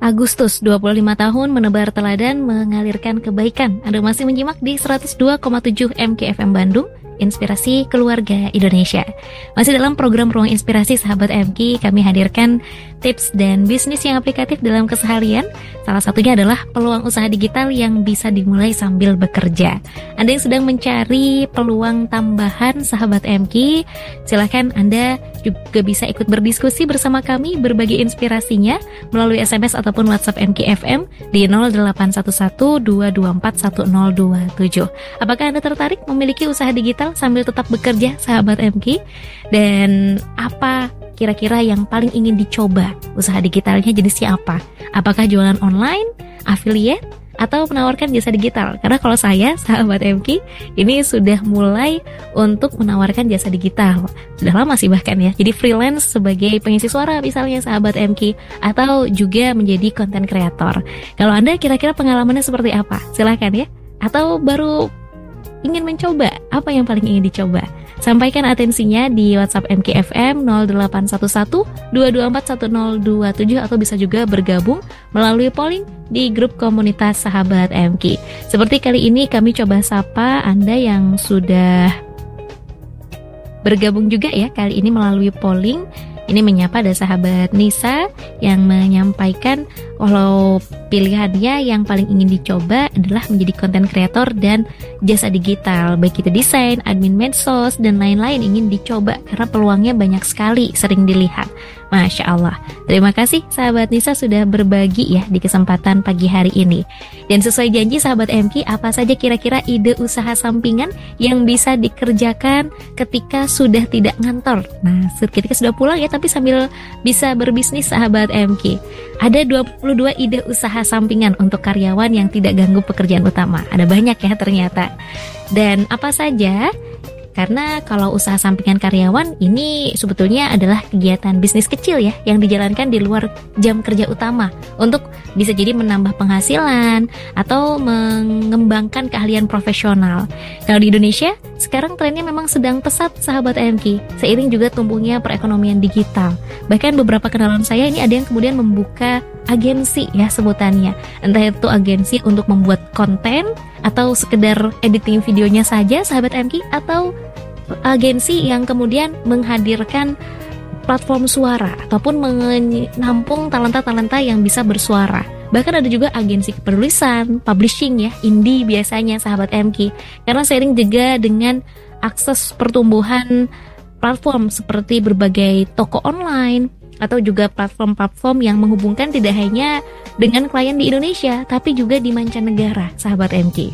Agustus, 25 tahun menebar teladan, mengalirkan kebaikan. Anda masih menyimak di 102,7 MKFM Bandung, Inspirasi Keluarga Indonesia. Masih dalam program Ruang Inspirasi Sahabat MK, kami hadirkan tips dan bisnis yang aplikatif dalam keseharian. Salah satunya adalah peluang usaha digital yang bisa dimulai sambil bekerja. Anda yang sedang mencari peluang tambahan Sahabat MK, silakan Anda juga bisa ikut berdiskusi bersama kami, berbagi inspirasinya melalui SMS ataupun WhatsApp MKFM di 0811-224-1027. Apakah Anda tertarik memiliki usaha digital sambil tetap bekerja, Sahabat MK? Dan apa kira-kira yang paling ingin dicoba? Usaha digitalnya jenisnya apa? Apakah jualan online, affiliate, atau menawarkan jasa digital? Karena kalau saya, Sahabat MK, ini sudah mulai untuk menawarkan jasa digital. Sudah lama sih bahkan ya. Jadi freelance sebagai pengisi suara misalnya, Sahabat MK, atau juga menjadi content creator. Kalau Anda kira-kira pengalamannya seperti apa? Silahkan ya. Atau baru ingin mencoba? Apa yang paling ingin dicoba? Sampaikan atensinya di WhatsApp MKFM 0811-224-1027 atau bisa juga bergabung melalui polling di grup komunitas Sahabat MK. Seperti kali ini kami coba sapa Anda yang sudah bergabung juga ya kali ini melalui polling. Ini menyapa ada sahabat Nisa yang menyampaikan kalau pilihannya yang paling ingin dicoba adalah menjadi content creator dan jasa digital, baik itu desain, admin medsos, dan lain-lain ingin dicoba karena peluangnya banyak sekali, sering dilihat. Masya Allah. Terima kasih sahabat Nisa sudah berbagi ya di kesempatan pagi hari ini. Dan sesuai janji sahabat MK, apa saja kira-kira ide usaha sampingan yang bisa dikerjakan ketika sudah tidak ngantor? Nah, ketika sudah pulang ya, tapi sambil bisa berbisnis, sahabat MK. Ada 22 ide usaha sampingan untuk karyawan yang tidak ganggu pekerjaan utama. Ada banyak ya ternyata. Dan apa saja? Karena kalau usaha sampingan karyawan ini sebetulnya adalah kegiatan bisnis kecil ya yang dijalankan di luar jam kerja utama untuk bisa jadi menambah penghasilan atau mengembangkan keahlian profesional. Kalau di Indonesia sekarang trennya memang sedang pesat, sahabat MK, seiring juga tumbuhnya perekonomian digital. Bahkan beberapa kenalan saya ini ada yang kemudian membuka agensi ya sebutannya. Entah itu agensi untuk membuat konten atau sekedar editing videonya saja, sahabat MK, atau agensi yang kemudian menghadirkan platform suara ataupun menampung talenta-talenta yang bisa bersuara. Bahkan ada juga agensi penulisan, publishing ya, indie biasanya, sahabat MK. Karena seiring juga dengan akses pertumbuhan platform seperti berbagai toko online atau juga platform-platform yang menghubungkan tidak hanya dengan klien di Indonesia tapi juga di mancanegara, sahabat MK.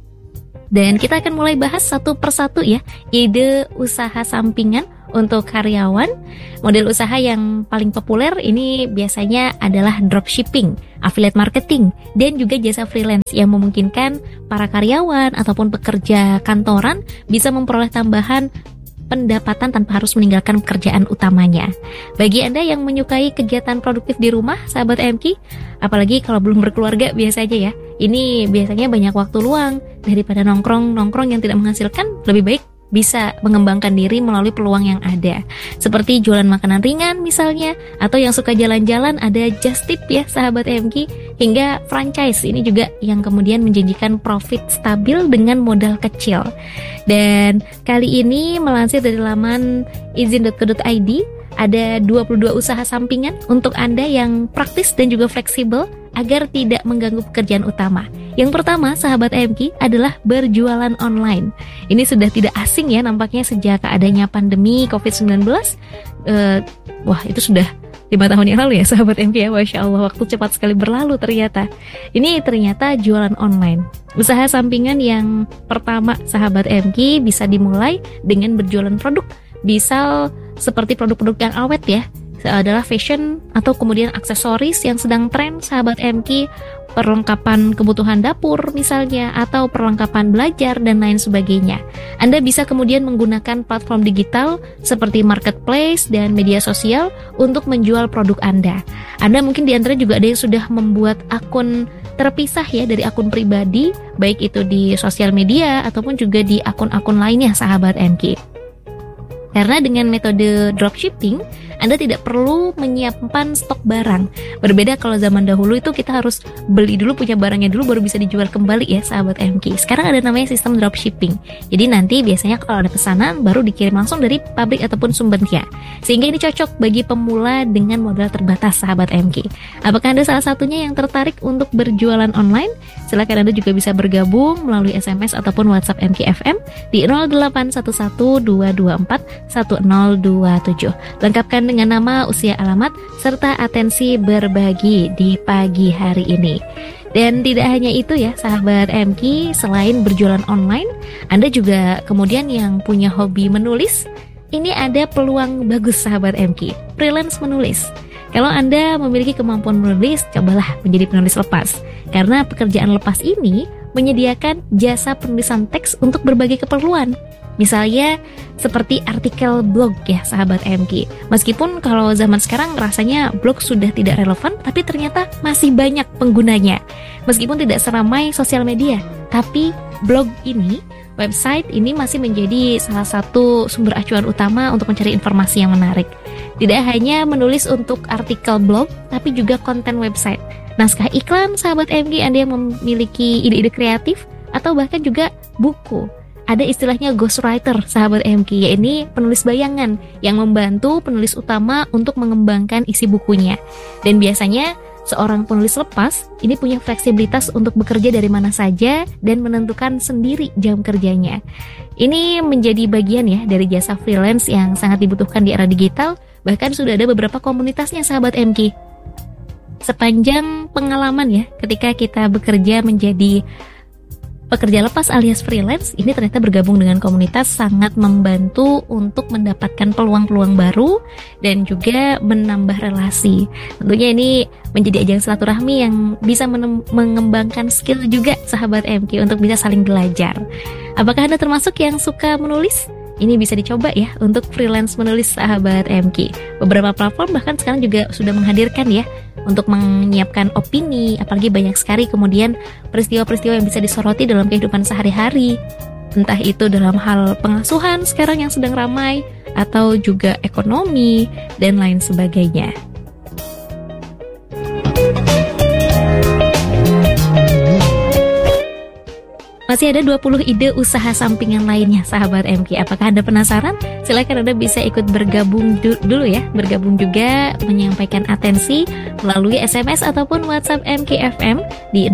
Dan kita akan mulai bahas satu persatu ya, ide usaha sampingan untuk karyawan. Model usaha yang paling populer ini biasanya adalah dropshipping, affiliate marketing, dan juga jasa freelance yang memungkinkan para karyawan ataupun pekerja kantoran bisa memperoleh tambahan pendapatan tanpa harus meninggalkan pekerjaan utamanya. Bagi Anda yang menyukai kegiatan produktif di rumah, sahabat MK, apalagi kalau belum berkeluarga biasanya ya, ini biasanya banyak waktu luang, daripada nongkrong yang tidak menghasilkan, lebih baik bisa mengembangkan diri melalui peluang yang ada. Seperti jualan makanan ringan misalnya, atau yang suka jalan-jalan ada just tip ya sahabat MK, hingga franchise ini juga yang kemudian menjanjikan profit stabil dengan modal kecil. Dan kali ini melansir dari laman izin.co.id, ada 22 usaha sampingan untuk Anda yang praktis dan juga fleksibel agar tidak mengganggu pekerjaan utama. Yang pertama, sahabat MK, adalah berjualan online. Ini sudah tidak asing ya nampaknya sejak adanya pandemi COVID-19. Wah, itu sudah 5 tahun yang lalu ya sahabat MK ya. Masya Allah, waktu cepat sekali berlalu ternyata. Ini ternyata jualan online. Usaha sampingan yang pertama, sahabat MK, bisa dimulai dengan berjualan produk. Bisa seperti produk-produk yang awet ya, adalah fashion atau kemudian aksesoris yang sedang tren, sahabat MK, perlengkapan kebutuhan dapur misalnya, atau perlengkapan belajar dan lain sebagainya. Anda bisa kemudian menggunakan platform digital seperti marketplace dan media sosial untuk menjual produk Anda. Anda mungkin di antara juga ada yang sudah membuat akun terpisah ya dari akun pribadi, baik itu di sosial media ataupun juga di akun-akun lainnya, sahabat MK. Karena dengan metode dropshipping, Anda tidak perlu menyimpan stok barang. Berbeda kalau zaman dahulu itu kita harus beli dulu, punya barangnya dulu baru bisa dijual kembali ya sahabat MK. Sekarang ada namanya sistem dropshipping. Jadi nanti biasanya kalau ada pesanan baru dikirim langsung dari pabrik ataupun sumbernya. Sehingga ini cocok bagi pemula dengan modal terbatas sahabat MK. Apakah Anda salah satunya yang tertarik untuk berjualan online? Silakan Anda juga bisa bergabung melalui SMS ataupun WhatsApp MK FM di 0811-224-1027. Lengkapkan dengan nama, usia, alamat, serta atensi berbagi di pagi hari ini. Dan tidak hanya itu ya sahabat MK, selain berjualan online, Anda juga kemudian yang punya hobi menulis, ini ada peluang bagus sahabat MK, freelance menulis. Kalau Anda memiliki kemampuan menulis, cobalah menjadi penulis lepas. Karena pekerjaan lepas ini menyediakan jasa penulisan teks untuk berbagai keperluan. Misalnya seperti artikel blog ya sahabat MK. Meskipun kalau zaman sekarang rasanya blog sudah tidak relevan, tapi ternyata masih banyak penggunanya. Meskipun tidak seramai sosial media, tapi blog ini, website ini masih menjadi salah satu sumber acuan utama untuk mencari informasi yang menarik. Tidak hanya menulis untuk artikel blog, tapi juga konten website, naskah iklan sahabat MK. Anda yang memiliki ide-ide kreatif atau bahkan juga buku. Ada istilahnya ghostwriter sahabat MK, yaitu penulis bayangan yang membantu penulis utama untuk mengembangkan isi bukunya. Dan biasanya seorang penulis lepas ini punya fleksibilitas untuk bekerja dari mana saja dan menentukan sendiri jam kerjanya. Ini menjadi bagian ya dari jasa freelance yang sangat dibutuhkan di era digital. Bahkan sudah ada beberapa komunitasnya sahabat MK. Sepanjang pengalaman ya, ketika kita bekerja menjadi pekerja lepas alias freelance, ini ternyata bergabung dengan komunitas sangat membantu untuk mendapatkan peluang-peluang baru dan juga menambah relasi. Tentunya ini menjadi ajang silaturahmi yang bisa mengembangkan skill juga sahabat MK untuk bisa saling belajar. Apakah Anda termasuk yang suka menulis? Ini bisa dicoba ya untuk freelance menulis sahabat MK. Beberapa platform bahkan sekarang juga sudah menghadirkan ya untuk menyiapkan opini, apalagi banyak sekali kemudian peristiwa-peristiwa yang bisa disoroti dalam kehidupan sehari-hari. Entah itu dalam hal pengasuhan sekarang yang sedang ramai, atau juga ekonomi, dan lain sebagainya. Masih ada 20 ide usaha sampingan lainnya sahabat MK. Apakah Anda penasaran? Silakan Anda bisa ikut bergabung dulu ya. Bergabung juga menyampaikan atensi melalui SMS ataupun WhatsApp MK FM di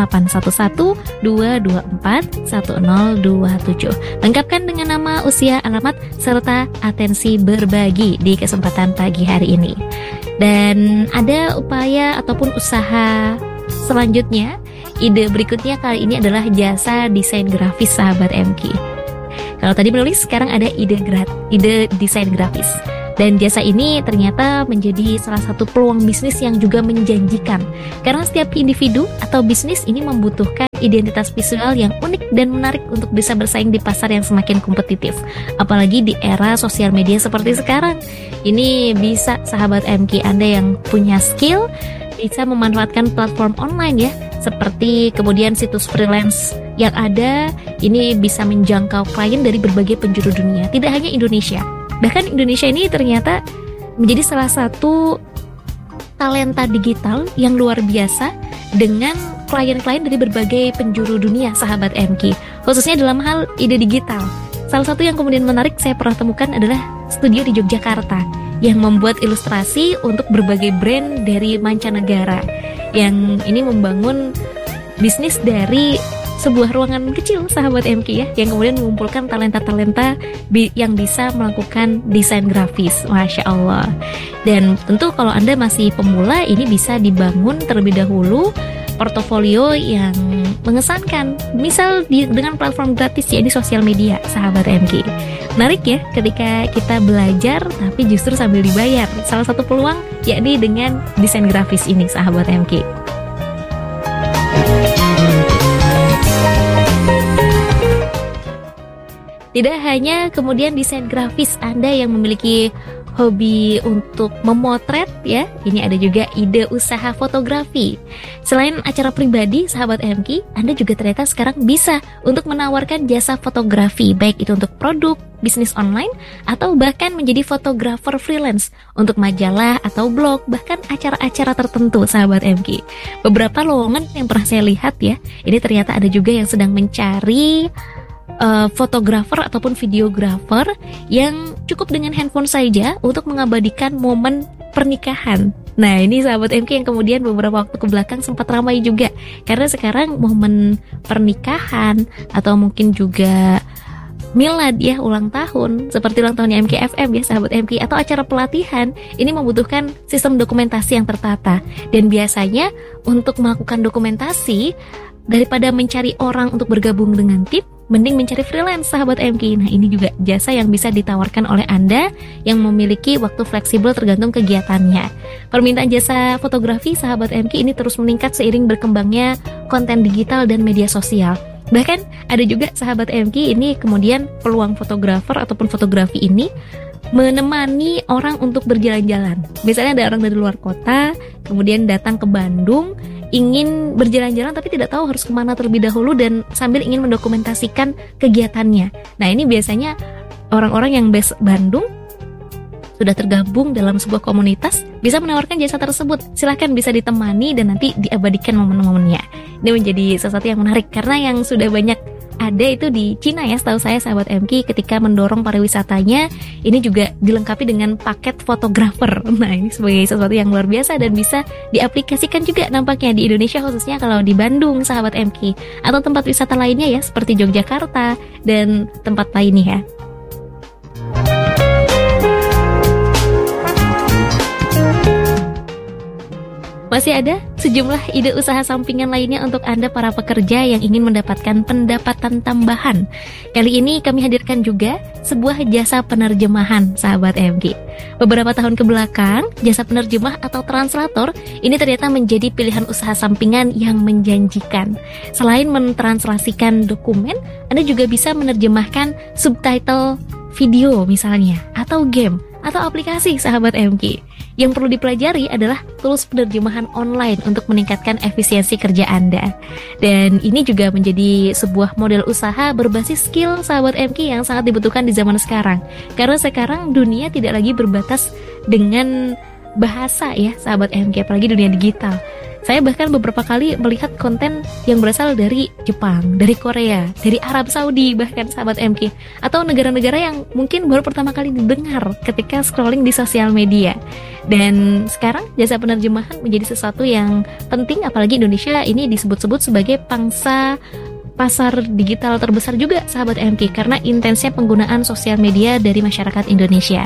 0811-224-1027. Lengkapkan dengan nama, usia, alamat, serta atensi berbagi di kesempatan pagi hari ini. Dan ada upaya ataupun usaha selanjutnya. Ide berikutnya kali ini adalah jasa desain grafis sahabat MK. Kalau tadi menulis, sekarang ada ide desain grafis. Dan jasa ini ternyata menjadi salah satu peluang bisnis yang juga menjanjikan. Karena setiap individu atau bisnis ini membutuhkan identitas visual yang unik dan menarik untuk bisa bersaing di pasar yang semakin kompetitif. Apalagi di era sosial media seperti sekarang. Ini bisa sahabat MK, Anda yang punya skill bisa memanfaatkan platform online ya, seperti kemudian situs freelance yang ada, ini bisa menjangkau klien dari berbagai penjuru dunia, tidak hanya Indonesia. Bahkan Indonesia ini ternyata menjadi salah satu talenta digital yang luar biasa dengan klien-klien dari berbagai penjuru dunia sahabat MK, khususnya dalam hal ide digital. Salah satu yang kemudian menarik saya pernah temukan adalah studio di Yogyakarta yang membuat ilustrasi untuk berbagai brand dari mancanegara, yang ini membangun bisnis dari sebuah ruangan kecil sahabat MK ya, yang kemudian mengumpulkan talenta-talenta yang bisa melakukan desain grafis. Masya Allah. Dan tentu kalau Anda masih pemula, ini bisa dibangun terlebih dahulu portofolio yang mengesankan, misal dengan platform gratis ya di sosial media sahabat MK. Menarik ya ketika kita belajar tapi justru sambil dibayar. Salah satu peluang yakni dengan desain grafis ini sahabat MK. Tidak hanya kemudian desain grafis, Anda yang memiliki hobi untuk memotret ya, ini ada juga ide usaha fotografi. Selain acara pribadi, sahabat MK, Anda juga ternyata sekarang bisa untuk menawarkan jasa fotografi, baik itu untuk produk, bisnis online, atau bahkan menjadi fotografer freelance untuk majalah atau blog, bahkan acara-acara tertentu, sahabat MK. Beberapa lowongan yang pernah saya lihat ya, ini ternyata ada juga yang sedang mencari fotografer ataupun videografer yang cukup dengan handphone saja untuk mengabadikan momen pernikahan. Nah, ini sahabat MK yang kemudian beberapa waktu ke belakang sempat ramai juga, karena sekarang momen pernikahan atau mungkin juga milad ya, ulang tahun seperti ulang tahunnya MKFM ya sahabat MK, atau acara pelatihan, ini membutuhkan sistem dokumentasi yang tertata. Dan biasanya untuk melakukan dokumentasi, daripada mencari orang untuk bergabung dengan tim, mending mencari freelance sahabat MK. Nah, ini juga jasa yang bisa ditawarkan oleh Anda yang memiliki waktu fleksibel tergantung kegiatannya. Permintaan jasa fotografi sahabat MK ini terus meningkat seiring berkembangnya konten digital dan media sosial. Bahkan ada juga sahabat MK ini kemudian peluang fotografer ataupun fotografi ini menemani orang untuk berjalan-jalan. Misalnya ada orang dari luar kota kemudian datang ke Bandung, ingin berjalan-jalan tapi tidak tahu harus kemana terlebih dahulu, dan sambil ingin mendokumentasikan kegiatannya. Nah, ini biasanya orang-orang yang base Bandung sudah tergabung dalam sebuah komunitas bisa menawarkan jasa tersebut. Silahkan bisa ditemani dan nanti diabadikan momen-momennya. Ini menjadi sesuatu yang menarik karena yang sudah banyak ada itu di Cina ya, setahu saya sahabat MK, ketika mendorong pariwisatanya ini juga dilengkapi dengan paket fotografer. Nah, ini sebagai sesuatu yang luar biasa dan bisa diaplikasikan juga nampaknya di Indonesia, khususnya kalau di Bandung sahabat MK, atau tempat wisata lainnya ya seperti Yogyakarta dan tempat lainnya ya. Masih ada sejumlah ide usaha sampingan lainnya untuk Anda para pekerja yang ingin mendapatkan pendapatan tambahan. Kali ini kami hadirkan juga sebuah jasa penerjemahan sahabat MG. Beberapa tahun ke belakang, jasa penerjemah atau translator ini ternyata menjadi pilihan usaha sampingan yang menjanjikan. Selain mentranslasikan dokumen, Anda juga bisa menerjemahkan subtitle video misalnya, atau game, atau aplikasi sahabat MG. Yang perlu dipelajari adalah tools penerjemahan online untuk meningkatkan efisiensi kerja Anda. Dan ini juga menjadi sebuah model usaha berbasis skill sahabat MK yang sangat dibutuhkan di zaman sekarang. Karena sekarang dunia tidak lagi berbatas dengan bahasa ya sahabat MK, apalagi dunia digital. Saya bahkan beberapa kali melihat konten yang berasal dari Jepang, dari Korea, dari Arab Saudi, bahkan sahabat MK, atau negara-negara yang mungkin baru pertama kali didengar ketika scrolling di sosial media. Dan sekarang jasa penerjemahan menjadi sesuatu yang penting, apalagi Indonesia ini disebut-sebut sebagai pangsa pasar digital terbesar juga sahabat MK, karena intensnya penggunaan sosial media dari masyarakat Indonesia.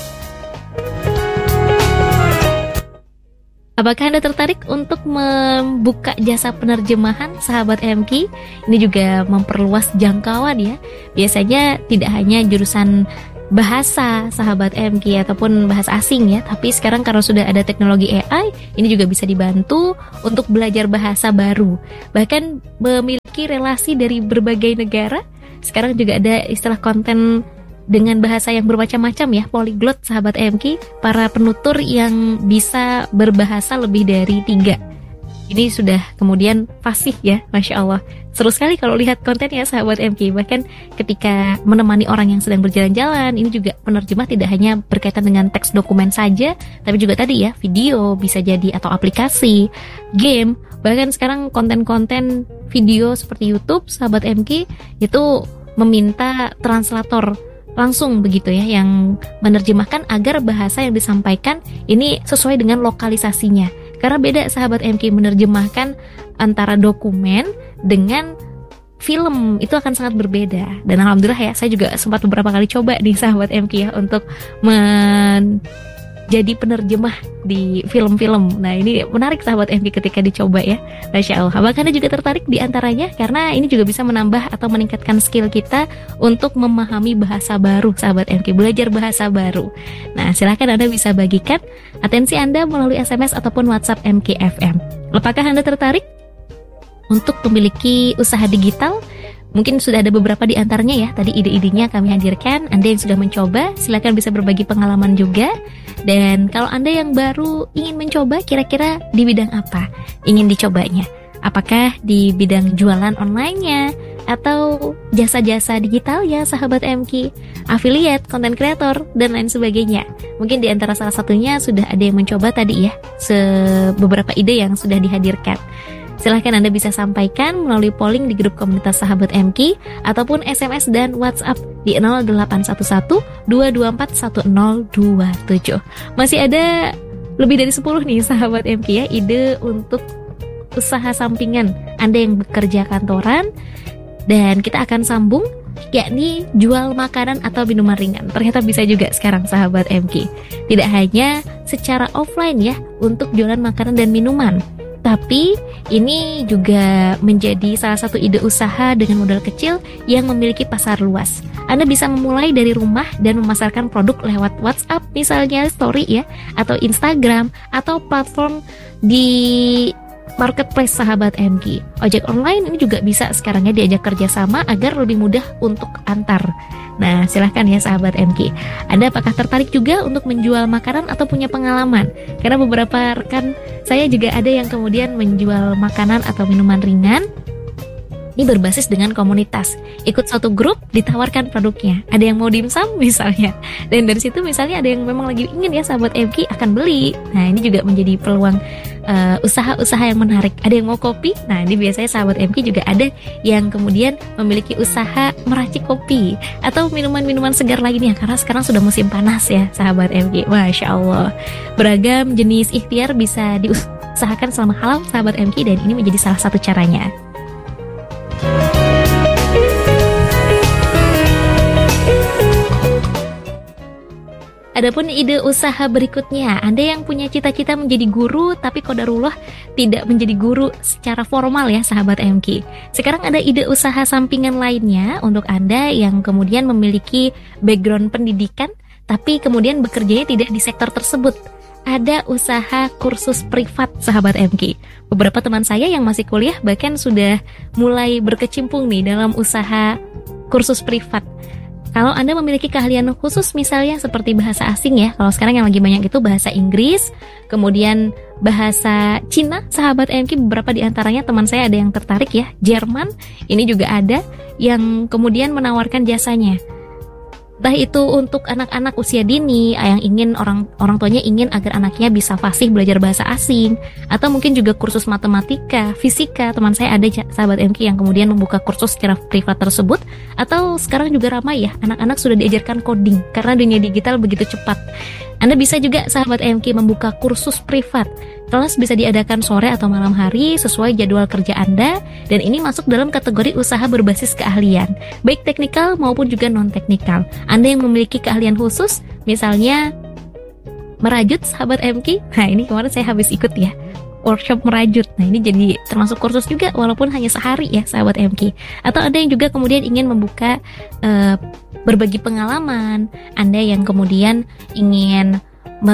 Apakah Anda tertarik untuk membuka jasa penerjemahan sahabat MK? Ini juga memperluas jangkauan ya. Biasanya tidak hanya jurusan bahasa sahabat MK ataupun bahasa asing ya, tapi sekarang karena sudah ada teknologi AI, ini juga bisa dibantu untuk belajar bahasa baru. Bahkan memiliki relasi dari berbagai negara. Sekarang juga ada istilah konten dengan bahasa yang bermacam-macam ya, polyglot sahabat MK, para penutur yang bisa berbahasa lebih dari 3. Ini sudah kemudian fasih ya, Masya Allah. Seru sekali kalau lihat kontennya sahabat MK. Bahkan ketika menemani orang yang sedang berjalan-jalan, ini juga penerjemah tidak hanya berkaitan dengan teks dokumen saja, tapi juga tadi ya, video bisa jadi, atau aplikasi, game. Bahkan sekarang konten-konten video seperti YouTube sahabat MK itu meminta translator langsung begitu ya, yang menerjemahkan agar bahasa yang disampaikan ini sesuai dengan lokalisasinya. Karena beda sahabat MK menerjemahkan antara dokumen dengan film, itu akan sangat berbeda. Dan alhamdulillah ya, saya juga sempat beberapa kali coba nih sahabat MK ya untuk jadi penerjemah di film-film. Nah, ini menarik sahabat MK ketika dicoba ya, Masya Allah. Apakah Anda juga tertarik di antaranya? Karena ini juga bisa menambah atau meningkatkan skill kita untuk memahami bahasa baru sahabat MK, belajar bahasa baru. Nah, silakan Anda bisa bagikan atensi Anda melalui SMS ataupun WhatsApp MKFM. Apakah Anda tertarik untuk memiliki usaha digital? Mungkin sudah ada beberapa di antaranya ya, tadi ide-idenya kami hadirkan. Anda yang sudah mencoba, silakan bisa berbagi pengalaman juga. Dan kalau Anda yang baru ingin mencoba, kira-kira di bidang apa ingin dicobanya? Apakah di bidang jualan online-nya, atau jasa-jasa digital ya sahabat MQ, affiliate, content creator, dan lain sebagainya. Mungkin di antara salah satunya sudah ada yang mencoba tadi ya, beberapa ide yang sudah dihadirkan. Silahkan Anda bisa sampaikan melalui polling di grup komunitas sahabat MQ ataupun SMS dan WhatsApp di 0811-224-1027. Masih ada lebih dari 10 nih sahabat MQ ya, ide untuk usaha sampingan Anda yang bekerja kantoran. Dan kita akan sambung, yakni jual makanan atau minuman ringan. Ternyata bisa juga sekarang sahabat MQ. Tidak hanya secara offline ya untuk jualan makanan dan minuman, tapi ini juga menjadi salah satu ide usaha dengan modal kecil yang memiliki pasar luas. Anda bisa memulai dari rumah dan memasarkan produk lewat WhatsApp, misalnya story ya, atau Instagram, atau platform di marketplace sahabat MQ. Ojek online ini juga bisa sekarang ya diajak kerjasama agar lebih mudah untuk antar. Nah, silahkan ya sahabat MQ. Anda apakah tertarik juga untuk menjual makanan atau punya pengalaman? Karena beberapa rekan saya juga ada yang kemudian menjual makanan atau minuman ringan. Ini berbasis dengan komunitas. Ikut suatu grup, ditawarkan produknya. Ada yang mau dimsum misalnya. Dan dari situ misalnya ada yang memang lagi ingin ya sahabat MQ akan beli. Nah, ini juga menjadi peluang usaha-usaha yang menarik. Ada yang mau kopi. Nah, ini biasanya sahabat MQ juga ada yang kemudian memiliki usaha meracik kopi atau minuman-minuman segar lainnya, karena sekarang sudah musim panas ya sahabat MQ. Masya Allah, beragam jenis ikhtiar bisa diusahakan selama halal sahabat MQ, dan ini menjadi salah satu caranya. Adapun ide usaha berikutnya, Anda yang punya cita-cita menjadi guru tapi qadarullah tidak menjadi guru secara formal ya sahabat MQ. Sekarang ada ide usaha sampingan lainnya untuk Anda yang kemudian memiliki background pendidikan tapi kemudian bekerjanya tidak di sektor tersebut. Ada usaha kursus privat sahabat MQ. Beberapa teman saya yang masih kuliah bahkan sudah mulai berkecimpung nih dalam usaha kursus privat. Kalau Anda memiliki keahlian khusus misalnya seperti bahasa asing ya, kalau sekarang yang lagi banyak itu bahasa Inggris, kemudian bahasa Cina, sahabat MQ beberapa di antaranya teman saya ada yang tertarik ya, Jerman, ini juga ada yang kemudian menawarkan jasanya. Entah itu untuk anak-anak usia dini yang ingin orang tuanya ingin agar anaknya bisa fasih belajar bahasa asing, atau mungkin juga kursus matematika, fisika. Teman saya ada sahabat MQ yang kemudian membuka kursus secara privat tersebut. Atau sekarang juga ramai ya, anak-anak sudah diajarkan coding karena dunia digital begitu cepat. Anda bisa juga sahabat MQ membuka kursus privat. Kelas bisa diadakan sore atau malam hari sesuai jadwal kerja Anda, dan ini masuk dalam kategori usaha berbasis keahlian, baik teknikal maupun juga non-teknikal. Anda yang memiliki keahlian khusus, misalnya merajut sahabat MQ. Nah, ini kemarin saya habis ikut ya, workshop merajut. Nah, ini jadi termasuk kursus juga walaupun hanya sehari ya sahabat MQ. Atau ada yang juga kemudian ingin membuka berbagi pengalaman, Anda yang kemudian ingin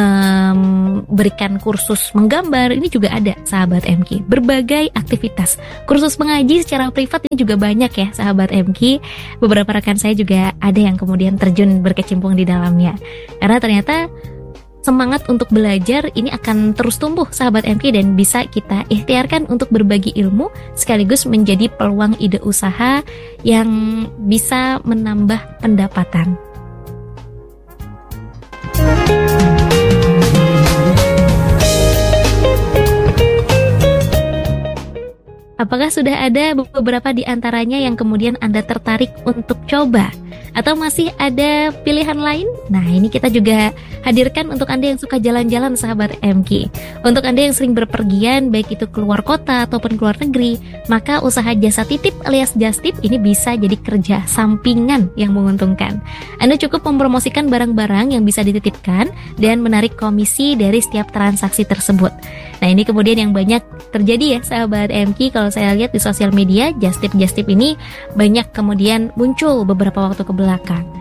memberikan kursus menggambar, ini juga ada sahabat MQ. Berbagai aktivitas. Kursus mengaji secara privat ini juga banyak ya sahabat MQ. Beberapa rekan saya juga ada yang kemudian terjun berkecimpung di dalamnya. Karena ternyata semangat untuk belajar ini akan terus tumbuh sahabat MQ, dan bisa kita ikhtiarkan untuk berbagi ilmu sekaligus menjadi peluang ide usaha yang bisa menambah pendapatan. Apakah sudah ada beberapa di antaranya yang kemudian Anda tertarik untuk coba? Atau masih ada pilihan lain? Nah, ini kita juga hadirkan untuk Anda yang suka jalan-jalan sahabat MQ. Untuk Anda yang sering berpergian, baik itu keluar kota ataupun keluar negeri, maka usaha jasa titip alias jastip ini bisa jadi kerja sampingan yang menguntungkan. Anda cukup mempromosikan barang-barang yang bisa dititipkan dan menarik komisi dari setiap transaksi tersebut. Nah, ini kemudian yang banyak terjadi ya sahabat MQ. Kalau saya lihat di sosial media, jastip ini banyak kemudian muncul beberapa waktu ke belakang.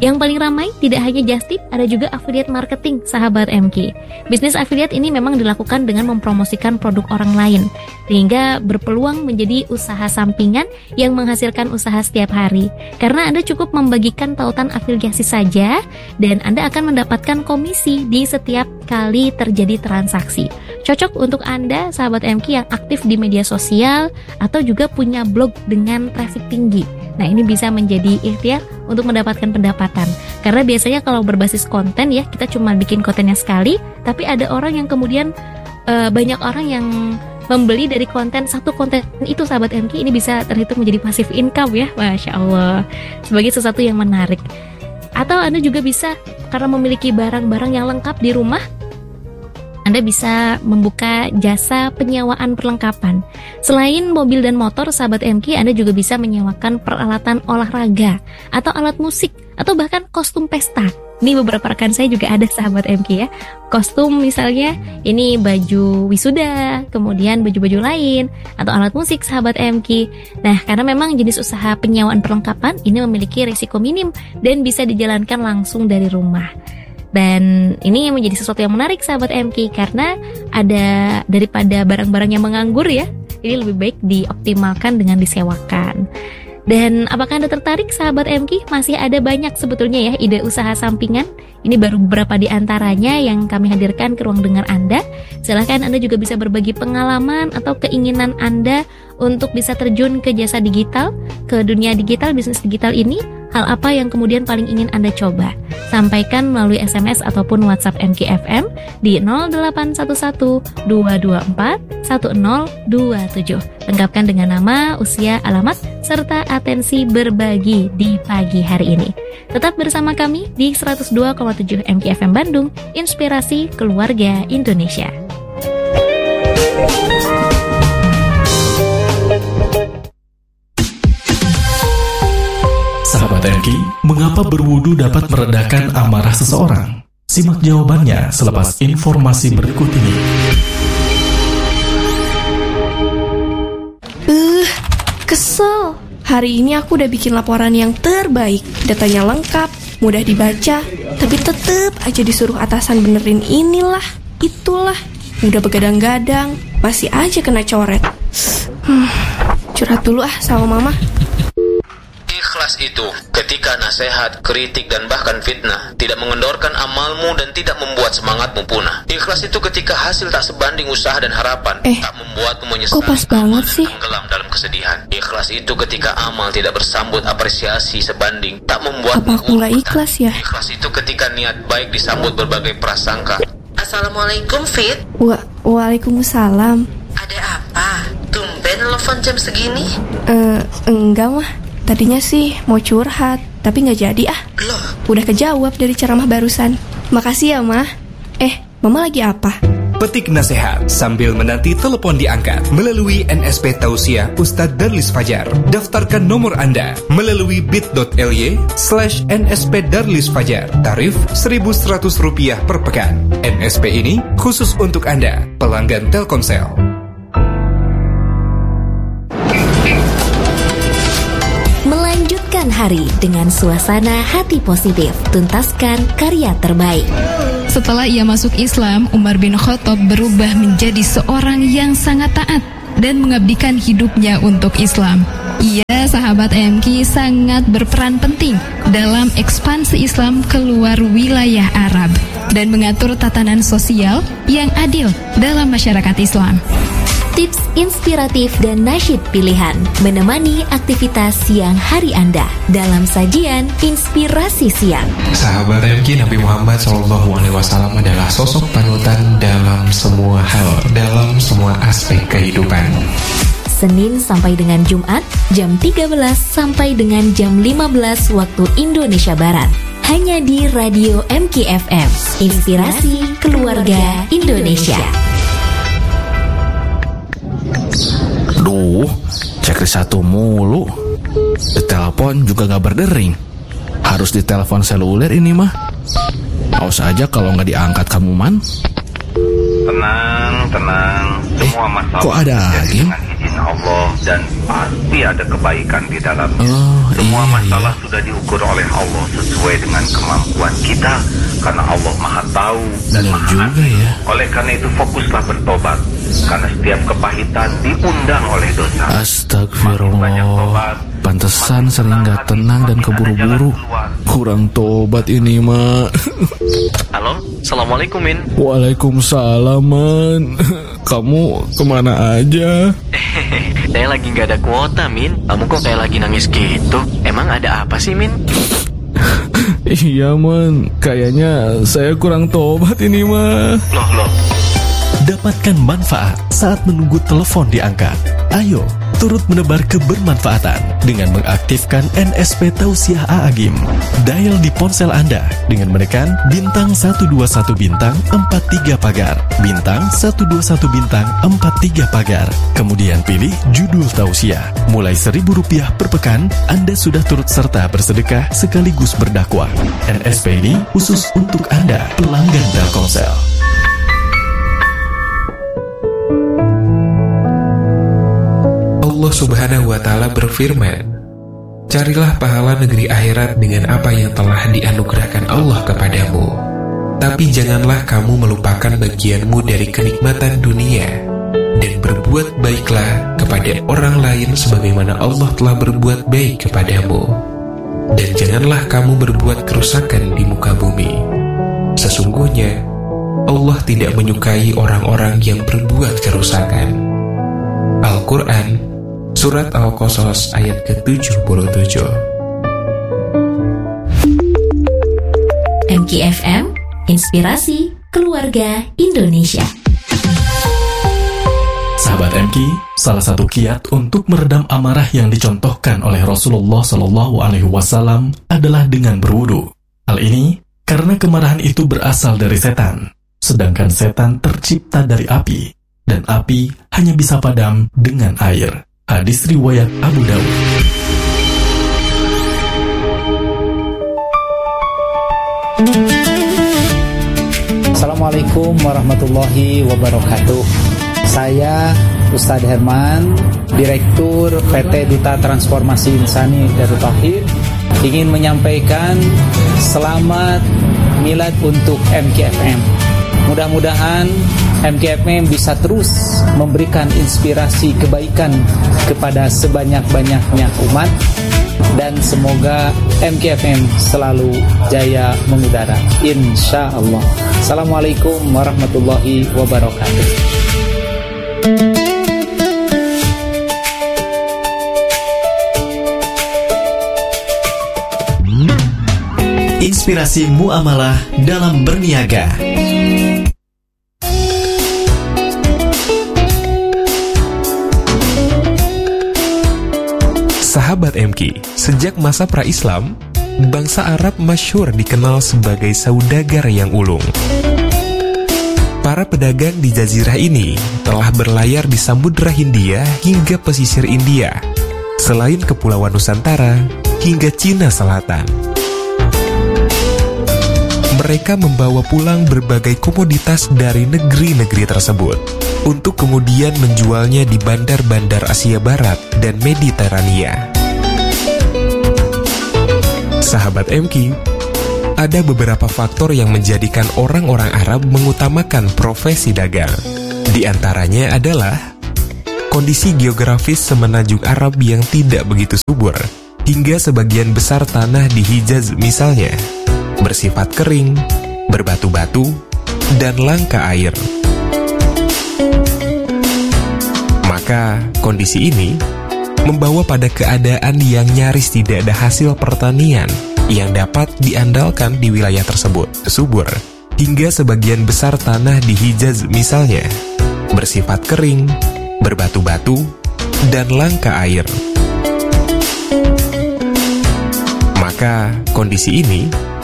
Yang paling ramai tidak hanya just tip, ada juga affiliate marketing, sahabat MK. Bisnis affiliate ini memang dilakukan dengan mempromosikan produk orang lain, sehingga berpeluang menjadi usaha sampingan yang menghasilkan usaha setiap hari. Karena Anda cukup membagikan tautan afiliasi saja, dan Anda akan mendapatkan komisi di setiap kali terjadi transaksi. Cocok untuk Anda, sahabat MK, yang aktif di media sosial atau juga punya blog dengan traffic tinggi. Nah, ini bisa menjadi ikhtiar untuk mendapatkan pendapatan. Karena biasanya kalau berbasis konten ya, kita cuma bikin kontennya sekali, tapi ada orang yang kemudian banyak orang yang membeli dari satu konten itu, sahabat MK. Ini bisa terhitung menjadi passive income ya, Masya Allah, sebagai sesuatu yang menarik. Atau Anda juga bisa, karena memiliki barang-barang yang lengkap di rumah, Anda bisa membuka jasa penyewaan perlengkapan. Selain mobil dan motor, sahabat MK, Anda juga bisa menyewakan peralatan olahraga atau alat musik atau bahkan kostum pesta. Ini beberapa rekan saya juga ada, sahabat MK ya. Kostum misalnya, ini baju wisuda, kemudian baju-baju lain atau alat musik, sahabat MK. Nah, karena memang jenis usaha penyewaan perlengkapan ini memiliki risiko minim dan bisa dijalankan langsung dari rumah. Dan ini yang menjadi sesuatu yang menarik, sahabat MK, karena ada daripada barang-barang yang menganggur ya, ini lebih baik dioptimalkan dengan disewakan. Dan apakah Anda tertarik, sahabat MK? Masih ada banyak sebetulnya ya ide usaha sampingan. Ini baru beberapa di antaranya yang kami hadirkan ke ruang dengar Anda. Silahkan Anda juga bisa berbagi pengalaman atau keinginan Anda untuk bisa terjun ke jasa digital, ke dunia digital, bisnis digital ini. Hal apa yang kemudian paling ingin Anda coba? Sampaikan melalui SMS ataupun WhatsApp MKFM di 0811 224 1027. Lengkapkan dengan nama, usia, alamat, serta atensi berbagi di pagi hari ini. Tetap bersama kami di 102,7 MKFM Bandung, Inspirasi Keluarga Indonesia. Sahabat MK, mengapa berwudu dapat meredakan amarah seseorang? Simak jawabannya selepas informasi berikut ini. Kesel. Hari ini aku udah bikin laporan yang terbaik. Datanya lengkap, mudah dibaca, tapi tetep aja disuruh atasan benerin inilah, itulah. Udah begadang-gadang, masih aja kena coret. Curhat dulu sama mama. Ikhlas itu ketika nasihat, kritik, dan bahkan fitnah tidak mengendorkan amalmu dan tidak membuat semangatmu punah. Ikhlas itu ketika hasil tak sebanding usaha dan harapan, tak membuatmu menyesal, kok pas banget sih? Tenggelam dalam kesedihan. Ikhlas itu ketika amal tidak bersambut apresiasi sebanding, tak membuatmu apa aku nggak ikhlas ya? Ikhlas itu ketika niat baik disambut berbagai prasangka. Assalamualaikum, Fit. Waalaikumsalam. Ada apa? Tumben telepon jam segini? Enggak mah. Tadinya sih mau curhat, tapi nggak jadi ah. Loh? Udah kejawab dari ceramah barusan. Makasih ya, Mah. Mama lagi apa? Petik nasihat sambil menanti telepon diangkat melalui NSP Tausiah Ustadz Darlis Fajar. Daftarkan nomor Anda melalui bit.ly/NSP Darlis Fajar. Tarif Rp1.100 per pekan. NSP ini khusus untuk Anda, pelanggan Telkomsel. Melanjutkan hari dengan suasana hati positif, tuntaskan karya terbaik. Setelah ia masuk Islam, Umar bin Khattab berubah menjadi seorang yang sangat taat dan mengabdikan hidupnya untuk Islam. Ia, sahabat MK, sangat berperan penting dalam ekspansi Islam keluar wilayah Arab dan mengatur tatanan sosial yang adil dalam masyarakat Islam. Tips inspiratif dan nasyid pilihan menemani aktivitas siang hari Anda dalam sajian Inspirasi Siang. Sahabat MK, Nabi Muhammad SAW adalah sosok panutan dalam semua hal, dalam semua aspek kehidupan. Senin sampai dengan Jumat, jam 13 sampai dengan jam 15 waktu Indonesia Barat. Hanya di Radio MKFM, Inspirasi Keluarga Indonesia. Duh, checklist satu mulu. Ditelepon juga gak berdering. Harus ditelepon seluler ini mah. Awas aja kalau gak diangkat kamu, Man. Tenang. Semua masalah kok ada lagi? dengan izin Allah. Allah dan pasti ada kebaikan di dalamnya. Semua masalah sudah diukur oleh Allah sesuai dengan kemampuan kita, karena Allah Maha Tahu dan Maha Alim. Oleh karena itu fokuslah bertobat, karena setiap kepahitan diundang oleh dosa. Astagfirullah, pantesan sering gak tenang dan keburu-buru. Kurang tobat ini, Mak. Halo, Assalamualaikum, Min. Waalaikumsalam, Man. Kamu kemana aja? Saya lagi gak ada kuota, Min. Kamu kok kayak lagi nangis gitu? Emang ada apa sih, Min? Iya, Man. Kayaknya saya kurang tobat ini, mah. Loh. Dapatkan manfaat saat menunggu telepon diangkat. Ayo, turut menebar kebermanfaatan dengan mengaktifkan NSP Tausiah A'agim. Dial di ponsel Anda dengan menekan bintang 121 bintang 43 pagar, bintang 121 bintang 43 pagar. Kemudian pilih judul tausiah. Mulai Rp1.000 per pekan, Anda sudah turut serta bersedekah sekaligus berdakwah. NSP ini khusus untuk Anda, pelanggan Telkomsel. Allah Subhanahu wa Ta'ala berfirman, "Carilah pahala negeri akhirat dengan apa yang telah dianugerahkan Allah kepadamu. Tapi janganlah kamu melupakan bagianmu dari kenikmatan dunia, dan berbuat baiklah kepada orang lain sebagaimana Allah telah berbuat baik kepadamu. Dan janganlah kamu berbuat kerusakan di muka bumi. Sesungguhnya Allah tidak menyukai orang-orang yang berbuat kerusakan." Al-Quran Surat Al-Qasas ayat ke-77. MKFM, Inspirasi Keluarga Indonesia. Sahabat MK, salah satu kiat untuk meredam amarah yang dicontohkan oleh Rasulullah SAW adalah dengan berwudu. Hal ini karena kemarahan itu berasal dari setan, sedangkan setan tercipta dari api, dan api hanya bisa padam dengan air. Hadis riwayat Abu Daud. Assalamualaikum warahmatullahi wabarakatuh. Saya Ustadz Herman, Direktur PT Duta Transformasi Insani Darut Tauhid, ingin menyampaikan selamat milad untuk MKFM. Mudah-mudahan MKFM bisa terus memberikan inspirasi kebaikan kepada sebanyak-banyaknya umat, dan semoga MKFM selalu jaya mengudara, insya Allah. Assalamualaikum warahmatullahi wabarakatuh. Inspirasi muamalah dalam berniaga. Sahabat MK, sejak masa pra-Islam, bangsa Arab masyhur dikenal sebagai saudagar yang ulung. Para pedagang di jazirah ini telah berlayar di Samudra Hindia hingga pesisir India, selain Kepulauan Nusantara hingga Cina Selatan. Mereka membawa pulang berbagai komoditas dari negeri-negeri tersebut untuk kemudian menjualnya di bandar-bandar Asia Barat dan Mediterania. Sahabat MK, ada beberapa faktor yang menjadikan orang-orang Arab mengutamakan profesi dagang. Di antaranya adalah kondisi geografis semenanjung Arab yang tidak begitu subur, hingga sebagian besar tanah di Hijaz misalnya bersifat kering, berbatu-batu, dan langka air. Maka kondisi ini membawa pada keadaan yang nyaris tidak ada hasil pertanian yang dapat diandalkan di wilayah tersebut subur, hingga sebagian besar tanah di Hijaz misalnya bersifat kering, berbatu-batu, dan langka air. Maka kondisi ini